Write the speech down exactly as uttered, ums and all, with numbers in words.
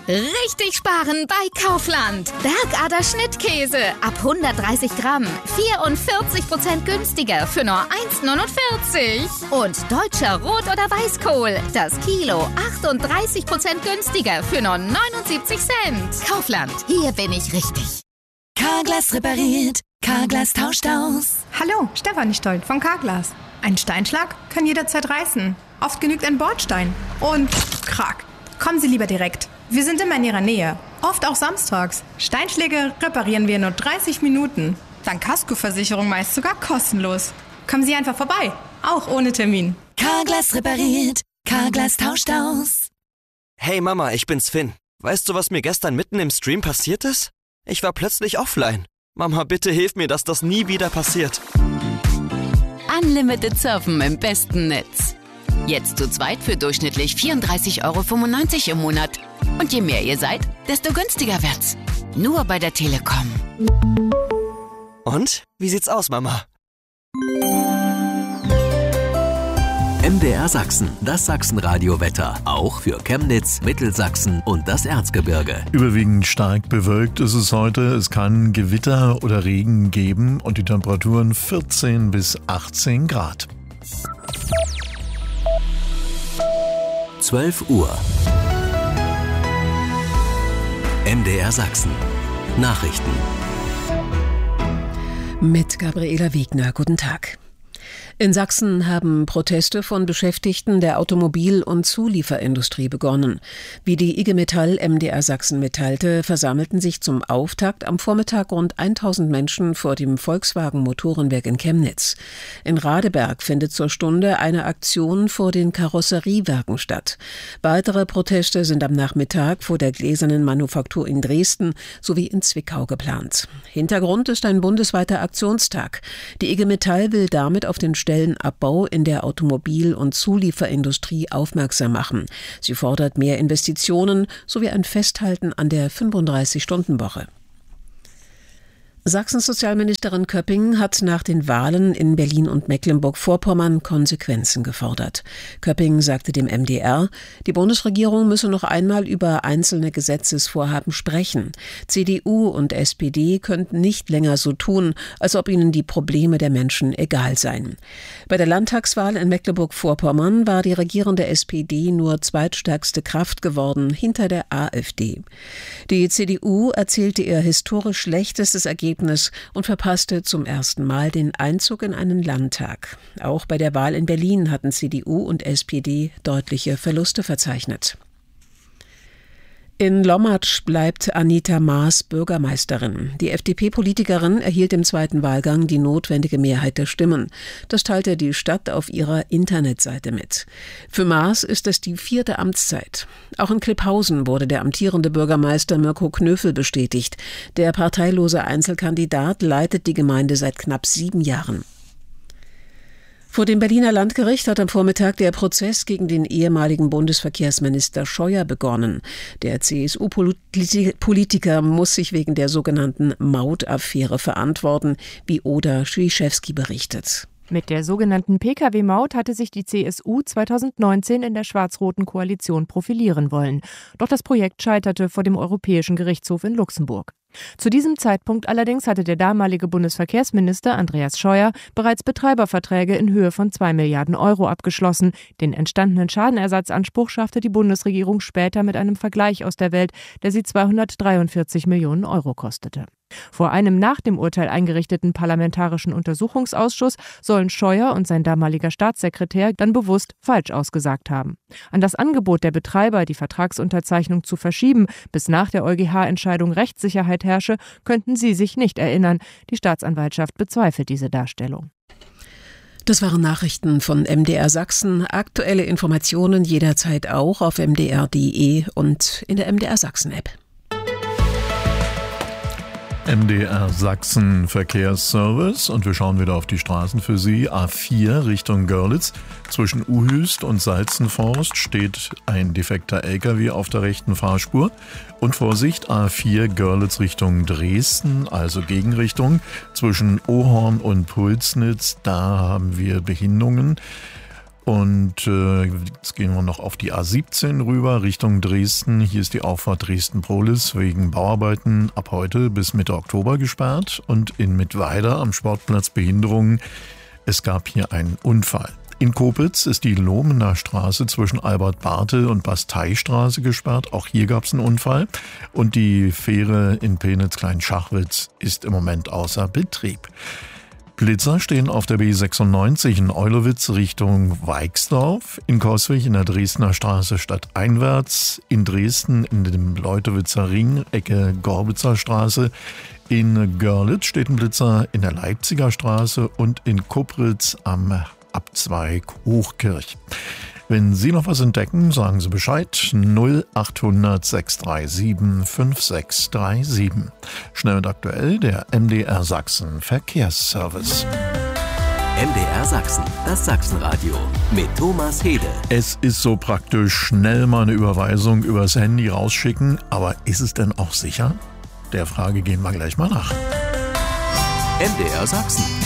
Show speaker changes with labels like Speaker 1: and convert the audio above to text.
Speaker 1: Richtig sparen bei Kaufland. Bergader Schnittkäse ab hundertdreißig Gramm. vierundvierzig Prozent günstiger für nur eins neunundvierzig. Und deutscher Rot- oder Weißkohl. Das Kilo achtunddreißig Prozent günstiger für nur neunundsiebzig Cent. Kaufland, hier bin ich richtig.
Speaker 2: Carglass repariert. Carglass tauscht aus.
Speaker 3: Hallo, Stefanie Stoll von Carglass. Ein Steinschlag kann jederzeit reißen. Oft genügt ein Bordstein. Und krack. Kommen Sie lieber direkt. Wir sind immer in Ihrer Nähe. Oft auch samstags. Steinschläge reparieren wir in nur dreißig Minuten. Dank Kaskoversicherung meist sogar kostenlos. Kommen Sie einfach vorbei. Auch ohne Termin.
Speaker 2: Carglass repariert. Carglass tauscht aus.
Speaker 4: Hey Mama, ich bin's Finn. Weißt du, was mir gestern mitten im Stream passiert ist? Ich war plötzlich offline. Mama, bitte hilf mir, dass das nie wieder passiert.
Speaker 5: Unlimited Surfen im besten Netz. Jetzt zu zweit für durchschnittlich vierunddreißig Euro fünfundneunzig im Monat. Und je mehr ihr seid, desto günstiger wird's. Nur bei der Telekom.
Speaker 4: Und? Wie sieht's aus, Mama?
Speaker 6: M D R Sachsen, das Sachsenradio-Wetter. Auch für Chemnitz, Mittelsachsen und das Erzgebirge.
Speaker 7: Überwiegend stark bewölkt ist es heute. Es kann Gewitter oder Regen geben und die Temperaturen vierzehn bis achtzehn Grad.
Speaker 6: zwölf Uhr. M D R Sachsen. Nachrichten.
Speaker 8: Mit Gabriela Wegner. Guten Tag. In Sachsen haben Proteste von Beschäftigten der Automobil- und Zulieferindustrie begonnen. Wie die I G Metall M D R Sachsen mitteilte, versammelten sich zum Auftakt am Vormittag rund tausend Menschen vor dem Volkswagen-Motorenwerk in Chemnitz. In Radeberg findet zur Stunde eine Aktion vor den Karosseriewerken statt. Weitere Proteste sind am Nachmittag vor der Gläsernen Manufaktur in Dresden sowie in Zwickau geplant. Hintergrund ist ein bundesweiter Aktionstag. Die I G Metall will damit auf den Stellenabbau in der Automobil- und Zulieferindustrie aufmerksam machen. Sie fordert mehr Investitionen sowie ein Festhalten an der fünfunddreißig-Stunden-Woche. Sachsens Sozialministerin Köpping hat nach den Wahlen in Berlin und Mecklenburg-Vorpommern Konsequenzen gefordert. Köpping sagte dem M D R, die Bundesregierung müsse noch einmal über einzelne Gesetzesvorhaben sprechen. C D U und S P D könnten nicht länger so tun, als ob ihnen die Probleme der Menschen egal seien. Bei der Landtagswahl in Mecklenburg-Vorpommern war die regierende S P D nur zweitstärkste Kraft geworden, hinter der AfD. Die C D U erzielte ihr historisch schlechtestes Ergebnis und verpasste zum ersten Mal den Einzug in einen Landtag. Auch bei der Wahl in Berlin hatten C D U und S P D deutliche Verluste verzeichnet. In Lommatsch bleibt Anita Maas Bürgermeisterin. Die F D P-Politikerin erhielt im zweiten Wahlgang die notwendige Mehrheit der Stimmen. Das teilte die Stadt auf ihrer Internetseite mit. Für Maas ist es die vierte Amtszeit. Auch in Klipphausen wurde der amtierende Bürgermeister Mirko Knöfel bestätigt. Der parteilose Einzelkandidat leitet die Gemeinde seit knapp sieben Jahren. Vor dem Berliner Landgericht hat am Vormittag der Prozess gegen den ehemaligen Bundesverkehrsminister Scheuer begonnen. Der C S U-Politiker muss sich wegen der sogenannten Maut-Affäre verantworten, wie Oda Schwischewski berichtet.
Speaker 9: Mit der sogenannten P K W-Maut hatte sich die C S U zweitausendneunzehn in der schwarz-roten Koalition profilieren wollen. Doch das Projekt scheiterte vor dem Europäischen Gerichtshof in Luxemburg. Zu diesem Zeitpunkt allerdings hatte der damalige Bundesverkehrsminister Andreas Scheuer bereits Betreiberverträge in Höhe von zwei Milliarden Euro abgeschlossen. Den entstandenen Schadenersatzanspruch schaffte die Bundesregierung später mit einem Vergleich aus der Welt, der sie zweihundertdreiundvierzig Millionen Euro kostete. Vor einem nach dem Urteil eingerichteten Parlamentarischen Untersuchungsausschuss sollen Scheuer und sein damaliger Staatssekretär dann bewusst falsch ausgesagt haben. An das Angebot der Betreiber, die Vertragsunterzeichnung zu verschieben, bis nach der EuGH-Entscheidung Rechtssicherheit herrsche, könnten sie sich nicht erinnern. Die Staatsanwaltschaft bezweifelt diese Darstellung.
Speaker 8: Das waren Nachrichten von M D R Sachsen. Aktuelle Informationen jederzeit auch auf m d r punkt d e und in der M D R Sachsen-App.
Speaker 7: M D R Sachsen Verkehrsservice und wir schauen wieder auf die Straßen für Sie. A vier Richtung Görlitz. Zwischen Uhüst und Salzenforst steht ein defekter L K W auf der rechten Fahrspur. Und Vorsicht, A vier Görlitz Richtung Dresden, also Gegenrichtung. Zwischen Ohorn und Pulsnitz, da haben wir Behinderungen. Und äh, jetzt gehen wir noch auf die A siebzehn rüber, Richtung Dresden. Hier ist die Auffahrt Dresden-Prolis wegen Bauarbeiten ab heute bis Mitte Oktober gesperrt. Und in Mittweida am Sportplatz Behinderungen. Es gab hier einen Unfall. In Kopitz ist die Lohmener Straße zwischen Albert-Bartel und Basteistraße gesperrt. Auch hier gab es einen Unfall. Und die Fähre in Penitz-Klein-Schachwitz ist im Moment außer Betrieb. Blitzer stehen auf der B sechsundneunzig in Eulowitz Richtung Weixdorf, in Coswig in der Dresdner Straße stadteinwärts, in Dresden in dem Leutewitzer Ring, Ecke Gorbitzer Straße, in Görlitz steht ein Blitzer in der Leipziger Straße und in Kupritz am Abzweig Hochkirch. Wenn Sie noch was entdecken, sagen Sie Bescheid. null achthundert sechs drei sieben fünf sechs drei sieben. Schnell und aktuell der M D R Sachsen Verkehrsservice.
Speaker 6: M D R Sachsen, das Sachsenradio mit Thomas Hede.
Speaker 7: Es ist so praktisch, schnell mal eine Überweisung übers Handy rausschicken, aber ist es denn auch sicher? Der Frage gehen wir gleich mal nach.
Speaker 6: M D R Sachsen.